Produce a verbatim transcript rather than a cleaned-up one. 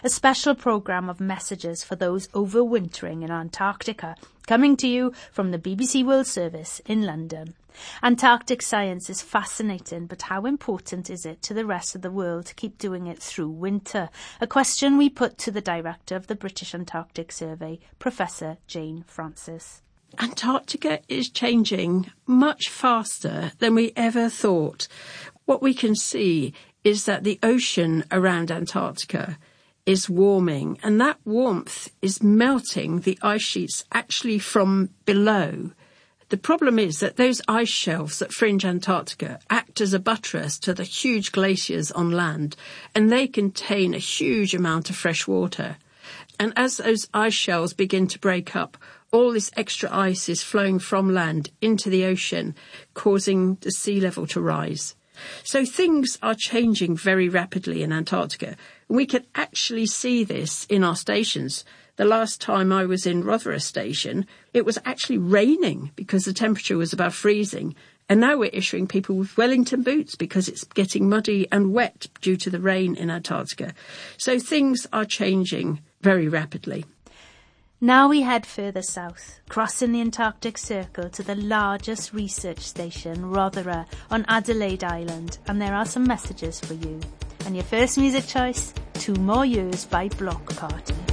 a special programme of messages for those overwintering in Antarctica, coming to you from the B B C World Service in London. Antarctic science is fascinating, but how important is it to the rest of the world to keep doing it through winter? A question we put to the director of the British Antarctic Survey, Professor Jane Francis. Antarctica is changing much faster than we ever thought. What we can see is that the ocean around Antarctica is warming, and that warmth is melting the ice sheets actually from below. The problem is that those ice shelves that fringe Antarctica act as a buttress to the huge glaciers on land, and they contain a huge amount of fresh water. And as those ice shelves begin to break up, all this extra ice is flowing from land into the ocean, causing the sea level to rise. So things are changing very rapidly in Antarctica. We can actually see this in our stations. The last time I was in Rothera Station, it was actually raining because the temperature was above freezing. And now we're issuing people with Wellington boots because it's getting muddy and wet due to the rain in Antarctica. So things are changing very rapidly. Now we head further south, crossing the Antarctic Circle to the largest research station, Rothera, on Adelaide Island, and there are some messages for you. And your first music choice, Two More Years by Block Party.